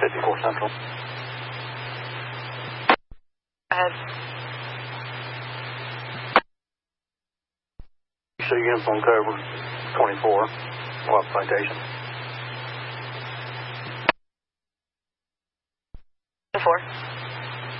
54 Central. Ahead. So units on cover 24, Wap Plantation. 24.